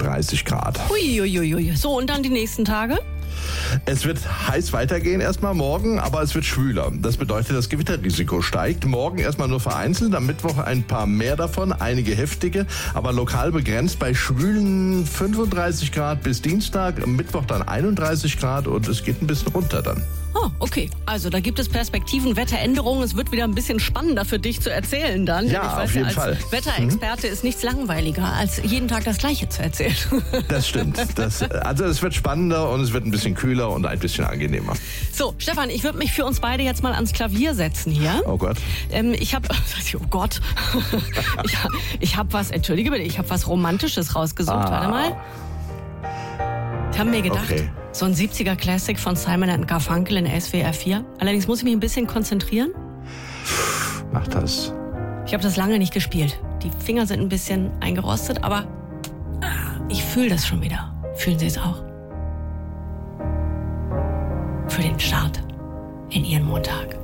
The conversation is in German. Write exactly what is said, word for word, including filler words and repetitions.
einunddreißig Grad. Uiuiui. So, und dann die nächsten Tage? Es wird heiß weitergehen erstmal morgen, aber es wird schwüler. Das bedeutet, das Gewitterrisiko steigt. Morgen erstmal nur vereinzelt, am Mittwoch ein paar mehr davon, einige heftige, aber lokal begrenzt bei schwülen fünfunddreißig Grad bis Dienstag, am Mittwoch dann einunddreißig Grad und es geht ein bisschen runter dann. Oh, okay. Also da gibt es Perspektiven, Wetteränderungen. Es wird wieder ein bisschen spannender für dich zu erzählen dann. Ja, ich weiß auf jeden ja, als Fall. Wetterexperte mhm. ist nichts langweiliger, als jeden Tag das Gleiche zu erzählen. Das stimmt. Das, also es wird spannender und es wird ein bisschen kühler und ein bisschen angenehmer. So, Stefan, ich würde mich für uns beide jetzt mal ans Klavier setzen hier. Oh Gott. Ähm, ich habe, oh Gott, ich, ich habe was, entschuldige bitte, ich habe was Romantisches rausgesucht. Ah. Warte mal. Ich habe mir gedacht, okay. So ein siebziger Classic von Simon and Garfunkel in S W R vier. Allerdings muss ich mich ein bisschen konzentrieren. Mach das. Ich habe das lange nicht gespielt. Die Finger sind ein bisschen eingerostet, aber ich fühle das schon wieder. Fühlen Sie es auch? Für den Start in Ihren Montag.